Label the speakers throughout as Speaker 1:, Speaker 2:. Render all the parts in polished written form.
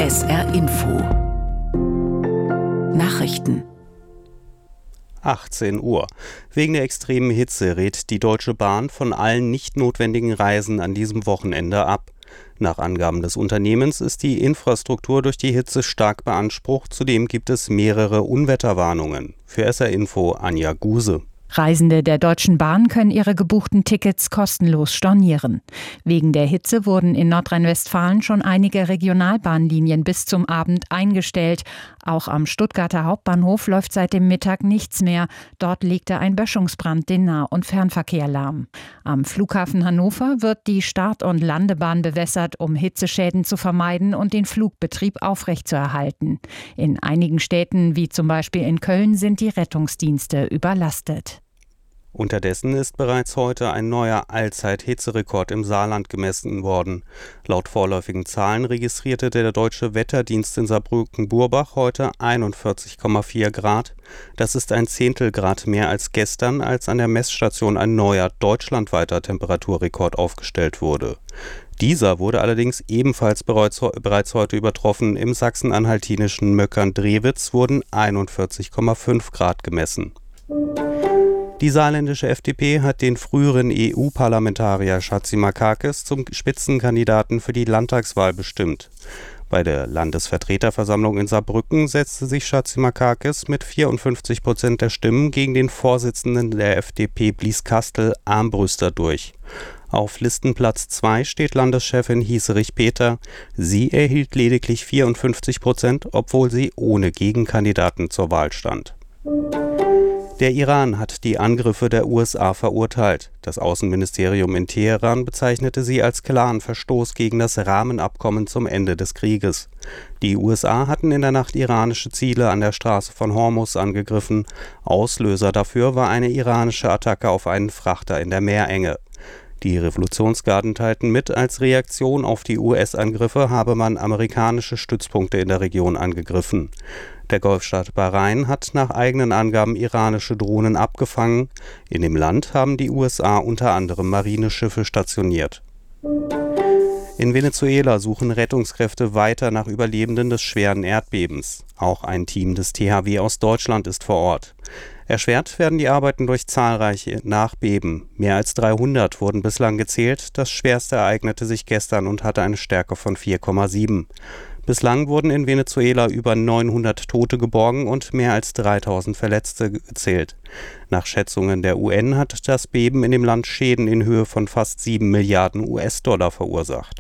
Speaker 1: SR Info Nachrichten
Speaker 2: 18 Uhr. Wegen der extremen Hitze rät die Deutsche Bahn von allen nicht notwendigen Reisen an diesem Wochenende ab. Nach Angaben des Unternehmens ist die Infrastruktur durch die Hitze stark beansprucht. Zudem gibt es mehrere Unwetterwarnungen. Für SR Info Anja Guse.
Speaker 3: Reisende der Deutschen Bahn können ihre gebuchten Tickets kostenlos stornieren. Wegen der Hitze wurden in Nordrhein-Westfalen schon einige Regionalbahnlinien bis zum Abend eingestellt. Auch am Stuttgarter Hauptbahnhof läuft seit dem Mittag nichts mehr. Dort legte ein Böschungsbrand den Nah- und Fernverkehr lahm. Am Flughafen Hannover wird die Start- und Landebahn bewässert, um Hitzeschäden zu vermeiden und den Flugbetrieb aufrechtzuerhalten. In einigen Städten, wie zum Beispiel in Köln, sind die Rettungsdienste überlastet.
Speaker 2: Unterdessen ist bereits heute ein neuer Allzeit-Hitzerekord im Saarland gemessen worden. Laut vorläufigen Zahlen registrierte der Deutsche Wetterdienst in Saarbrücken-Burbach heute 41,4 Grad. Das ist ein Zehntelgrad mehr als gestern, als an der Messstation ein neuer deutschlandweiter Temperaturrekord aufgestellt wurde. Dieser wurde allerdings ebenfalls bereits heute übertroffen. Im sachsen-anhaltinischen Möckern-Drewitz wurden 41,5 Grad gemessen. Die saarländische FDP hat den früheren EU-Parlamentarier Chatzimarkakis zum Spitzenkandidaten für die Landtagswahl bestimmt. Bei der Landesvertreterversammlung in Saarbrücken setzte sich Chatzimarkakis mit 54% der Stimmen gegen den Vorsitzenden der FDP Blies Kastel Armbrüster durch. Auf Listenplatz 2 steht Landeschefin Hieserich Peter. Sie erhielt lediglich 54%, obwohl sie ohne Gegenkandidaten zur Wahl stand. Der Iran hat die Angriffe der USA verurteilt. Das Außenministerium in Teheran bezeichnete sie als klaren Verstoß gegen das Rahmenabkommen zum Ende des Krieges. Die USA hatten in der Nacht iranische Ziele an der Straße von Hormuz angegriffen. Auslöser dafür war eine iranische Attacke auf einen Frachter in der Meerenge. Die Revolutionsgarden teilten mit, als Reaktion auf die US-Angriffe habe man amerikanische Stützpunkte in der Region angegriffen. Der Golfstaat Bahrain hat nach eigenen Angaben iranische Drohnen abgefangen. In dem Land haben die USA unter anderem Marineschiffe stationiert. In Venezuela suchen Rettungskräfte weiter nach Überlebenden des schweren Erdbebens. Auch ein Team des THW aus Deutschland ist vor Ort. Erschwert werden die Arbeiten durch zahlreiche Nachbeben. Mehr als 300 wurden bislang gezählt. Das schwerste ereignete sich gestern und hatte eine Stärke von 4,7. Bislang wurden in Venezuela über 900 Tote geborgen und mehr als 3000 Verletzte gezählt. Nach Schätzungen der UN hat das Beben in dem Land Schäden in Höhe von fast 7 Milliarden US-Dollar verursacht.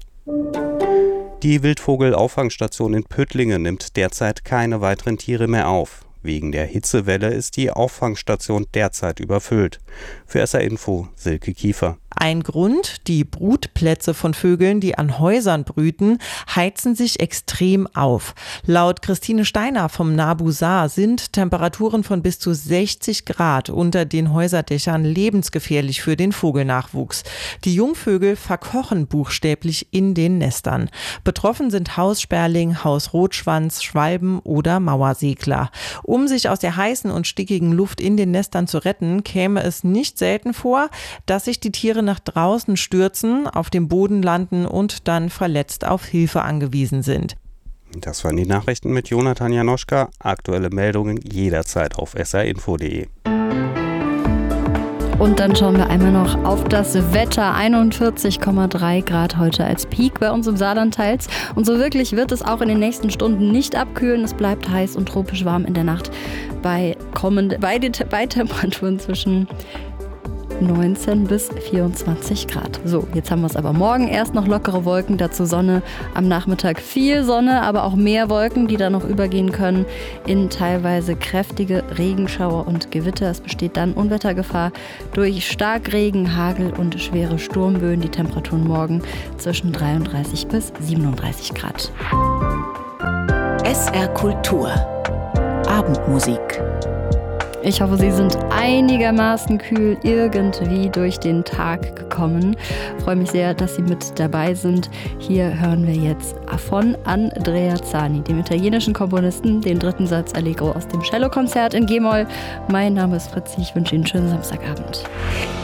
Speaker 2: Die Wildvogel-Auffangstation in Püttlingen nimmt derzeit keine weiteren Tiere mehr auf. Wegen der Hitzewelle ist die Auffangstation derzeit überfüllt. Für SR Info Silke Kiefer.
Speaker 4: Ein Grund: die Brutplätze von Vögeln, die an Häusern brüten, heizen sich extrem auf. Laut Christine Steiner vom NABU Saar sind Temperaturen von bis zu 60 Grad unter den Häuserdächern lebensgefährlich für den Vogelnachwuchs. Die Jungvögel verkochen buchstäblich in den Nestern. Betroffen sind Haussperling, Hausrotschwanz, Schwalben oder Mauersegler. Um sich aus der heißen und stickigen Luft in den Nestern zu retten, käme es nicht selten vor, dass sich die Tiere nach draußen stürzen, auf dem Boden landen und dann verletzt auf Hilfe angewiesen sind.
Speaker 2: Das waren die Nachrichten mit Jonathan Janoschka. Aktuelle Meldungen jederzeit auf srinfo.de.
Speaker 5: Und dann schauen wir einmal noch auf das Wetter. 41,3 Grad heute als Peak bei uns im Saarland teils. Und so wirklich wird es auch in den nächsten Stunden nicht abkühlen. Es bleibt heiß und tropisch warm in der Nacht bei Temperaturen zwischen 19 bis 24 Grad. So, jetzt haben wir es aber morgen. Erst noch lockere Wolken, dazu Sonne. Am Nachmittag viel Sonne, aber auch mehr Wolken, die dann noch übergehen können in teilweise kräftige Regenschauer und Gewitter. Es besteht dann Unwettergefahr durch Starkregen, Hagel und schwere Sturmböen. Die Temperaturen morgen zwischen 33 bis 37 Grad.
Speaker 1: SR Kultur Abendmusik.
Speaker 5: Ich hoffe, Sie sind einigermaßen kühl irgendwie durch den Tag gekommen. Ich freue mich sehr, dass Sie mit dabei sind. Hier hören wir jetzt von Andrea Zani, dem italienischen Komponisten, den dritten Satz Allegro aus dem Cellokonzert in G-Moll. Mein Name ist Fritzi, ich wünsche Ihnen einen schönen Samstagabend.